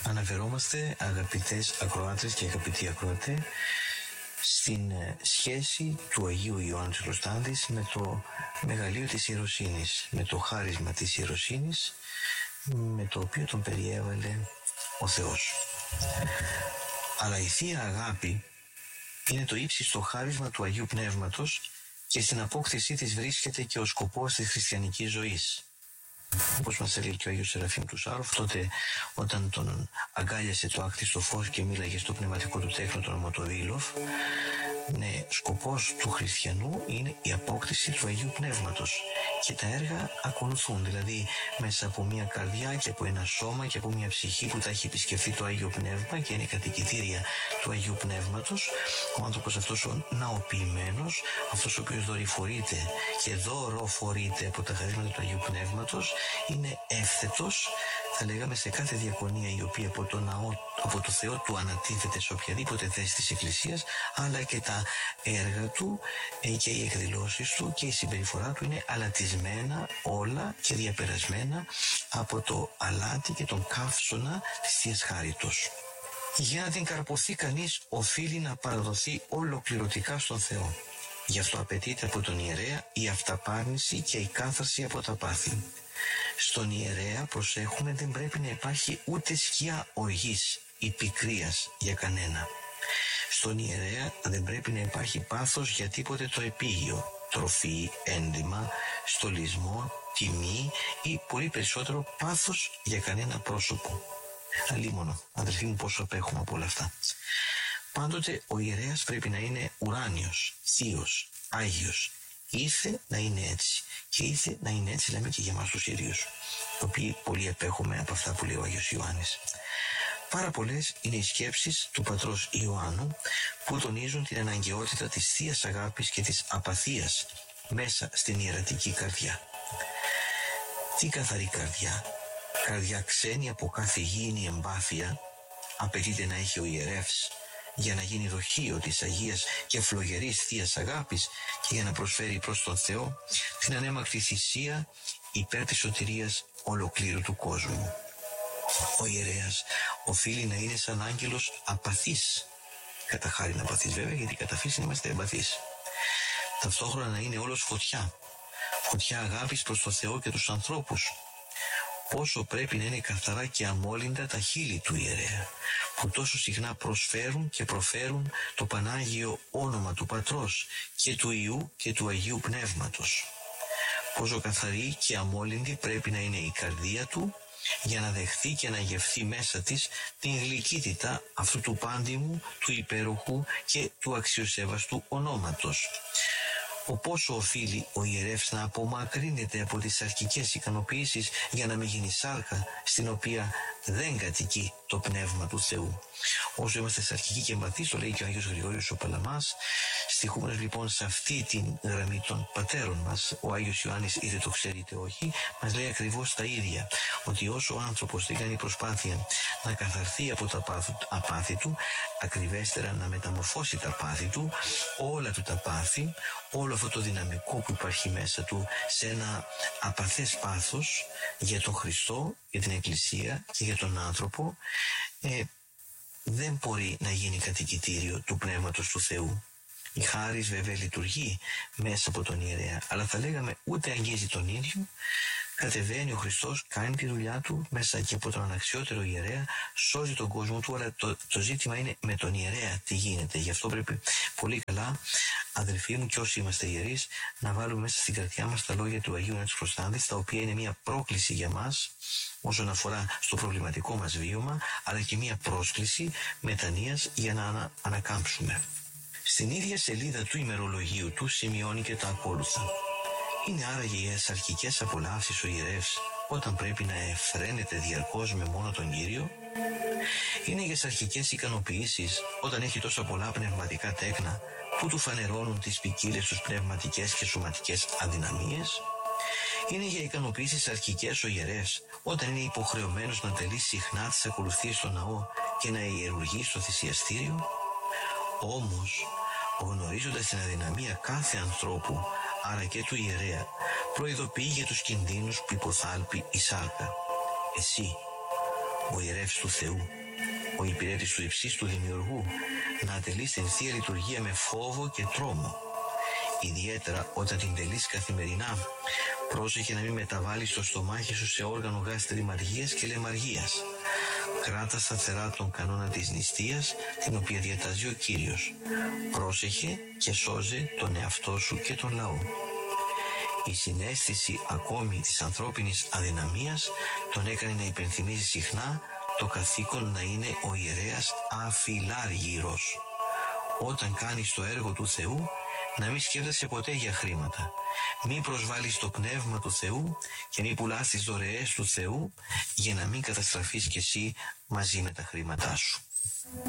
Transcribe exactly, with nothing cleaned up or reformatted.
Αναφερόμαστε, αγαπητές ακροάτες και αγαπητοί ακροατές, στην σχέση του Αγίου Ιωάννου της Κλωστάνδης με το μεγαλείο της ιεροσύνης, με το χάρισμα της ιεροσύνης, με το οποίο τον περιέβαλε ο Θεός. Αλλά η Θεία Αγάπη είναι το ύψιστο χάρισμα του Αγίου Πνεύματος και στην απόκτησή της βρίσκεται και ο σκοπός της χριστιανικής ζωής. Όπως μας έλεγε και ο Άγιος Σεραφείμ του Σάροφ, τότε όταν τον αγκάλιασε το άκτιστο φως και μίλαγε στο πνευματικό του τέκνο τον Μοτοβίλοφ, ναι, σκοπός του χριστιανού είναι η απόκτηση του Αγίου Πνεύματος και τα έργα ακολουθούν, δηλαδή μέσα από μια καρδιά και από ένα σώμα και από μια ψυχή που τα έχει επισκεφθεί το Άγιο Πνεύμα και είναι κατοικητήρια του Αγίου Πνεύματος, ο άνθρωπος αυτός ο ναοποιημένος, αυτός ο οποίος δορυφορείται και δωροφορείται από τα χαρίσματα του Αγίου Πνεύματος, είναι εύθετος, θα λέγαμε, σε κάθε διακονία η οποία από το ναό, από το Θεό του ανατίθεται σε οποιαδήποτε θέση της Εκκλησίας, αλλά και τα έργα του και οι εκδηλώσεις του και η συμπεριφορά του είναι αλατισμένα όλα και διαπερασμένα από το αλάτι και τον καύσωνα της Θείας Χάριτος. Για να την καρποθεί κανείς οφείλει να παραδοθεί ολοκληρωτικά στον Θεό. Γι' αυτό απαιτείται από τον ιερέα η αυταπάρνηση και η κάθαρση από τα πάθη. Στον ιερέα, προσέχουμε, δεν πρέπει να υπάρχει ούτε σκιά οργής ή πικρίας για κανένα. Στον ιερέα δεν πρέπει να υπάρχει πάθος για τίποτε το επίγειο, τροφή, ένδυμα, στολισμό, τιμή ή πολύ περισσότερο πάθος για κανένα πρόσωπο. Αλίμονο, αδελφοί μου, πόσο απέχουμε από όλα αυτά. Πάντοτε ο ιερέας πρέπει να είναι ουράνιος, θείος, άγιος. Ήθε να είναι έτσι και ήθε να είναι έτσι, λέμε και για εμάς τους Ιερείους, οι οποίοι πολύ απέχουμε από αυτά που λέει ο Άγιος Ιωάννης. Πάρα πολλές είναι οι σκέψεις του πατρός Ιωάννου που τονίζουν την αναγκαιότητα της Θείας Αγάπης και της απαθίας μέσα στην ιερατική καρδιά. Τι καθαρή καρδιά, καρδιά ξένη από κάθε γήινη εμπάθεια, απαιτείται να έχει ο ιερεύς για να γίνει δοχείο της Αγίας και φλογερής Θείας Αγάπης και για να προσφέρει προς τον Θεό την ανέμακτη θυσία υπέρ της σωτηρίας ολοκλήρου του κόσμου. Ο ιερέας οφείλει να είναι σαν άγγελος απαθής, κατά χάριν απαθής βέβαια, γιατί κατά φύση είμαστε εμπαθείς. Ταυτόχρονα να είναι όλος φωτιά, φωτιά αγάπης προς τον Θεό και τους ανθρώπους. Πόσο πρέπει να είναι καθαρά και αμόλυντα τα χείλη του ιερέα, που τόσο συχνά προσφέρουν και προφέρουν το Πανάγιο όνομα του Πατρός και του Υιού και του Αγίου Πνεύματος. Πόσο καθαρή και αμόλυντη πρέπει να είναι η καρδία του για να δεχθεί και να γευθεί μέσα της την γλυκύτητα αυτού του πάντιμου, του υπέροχου και του αξιοσέβαστου ονόματος. Ο πόσο οφείλει ο ιερεύς να απομακρύνεται από τις αρχικές ικανοποιήσεις για να μην γίνει σάρκα στην οποία δεν κατοικεί το Πνεύμα του Θεού. Όσο είμαστε σαρκικοί και εμπαθείς, το λέει και ο Άγιος Γρηγόριος ο Παλαμάς, στοιχούμενος λοιπόν σε αυτή την γραμμή των πατέρων μας, ο Άγιος Ιωάννης, είτε το ξέρετε όχι, μας λέει ακριβώς τα ίδια, ότι όσο ο άνθρωπος δεν κάνει προσπάθεια να καθαρθεί από τα απάθη του, ακριβέστερα να μεταμορφώσει τα πάθη του, όλα του τα πάθη, όλο αυτό το δυναμικό που υπάρχει μέσα του σε ένα απαθές πάθος για τον Χριστό, για την Εκκλησία και για τον άνθρωπο, ε, δεν μπορεί να γίνει κατοικητήριο του Πνεύματος του Θεού. Η χάρις βέβαια λειτουργεί μέσα από τον ιερέα, αλλά θα λέγαμε ούτε αγγίζει τον ίδιο, κατεβαίνει ο Χριστός, κάνει τη δουλειά του μέσα και από τον αναξιότερο ιερέα, σώζει τον κόσμο του, αλλά το, το ζήτημα είναι με τον ιερέα τι γίνεται. Γι' αυτό πρέπει πολύ καλά, αδελφοί μου και όσοι είμαστε ιερείς, να βάλουμε μέσα στην καρδιά μας τα λόγια του Αγίου Ιωάννου της Κλωστάνδης, τα οποία είναι μια πρόκληση για μας όσον αφορά στο προβληματικό μας βίωμα, αλλά και μια πρόσκληση μετανοίας για να ανα, ανακάμψουμε. Στην ίδια σελίδα του ημερολογίου του σημειώνει και τα ακόλουθα. Είναι άραγε οι εσαρκικές απολαύσεις ο ιερεύς όταν πρέπει να εφραίνεται διαρκώς με μόνο τον Κύριο? Είναι για εσαρκικές ικανοποιήσεις όταν έχει τόσα πολλά πνευματικά τέκνα που του φανερώνουν τις ποικίλες τους πνευματικές και σωματικές αδυναμίες? Είναι για ικανοποιήσεις αρχικές ο ιερεύς όταν είναι υποχρεωμένος να τελεί συχνά τις ακολουθίες στο ναό και να ιερουργεί στο θυσιαστήριο? Όμως, γνωρίζοντας την αδυναμία κάθε ανθρώπου, άρα και του ιερέα, προειδοποιεί για τους κινδύνους που υποθάλπει η σάρκα. Εσύ, ο ιερεύς του Θεού, ο υπηρέτης του υψίστου Δημιουργού, να ατελείς την Θεία Λειτουργία με φόβο και τρόμο. Ιδιαίτερα όταν την τελείς καθημερινά, πρόσεχε να μην μεταβάλεις το στομάχι σου σε όργανο γαστριμαργίας και λαιμαργίας. Κράτα σταθερά τον κανόνα της νηστείας, την οποία διαταζεί ο Κύριος. Πρόσεχε και σώζε τον εαυτό σου και τον λαό. Η συναίσθηση ακόμη της ανθρώπινης αδυναμίας τον έκανε να υπενθυμίζει συχνά το καθήκον να είναι ο ιερέας αφιλάργυρος. Όταν κάνεις το έργο του Θεού, να μην σκέφτεσαι ποτέ για χρήματα. Μην προσβάλλεις το πνεύμα του Θεού και μην πουλάς τις δωρεές του Θεού για να μην καταστραφείς κι εσύ μαζί με τα χρήματά σου.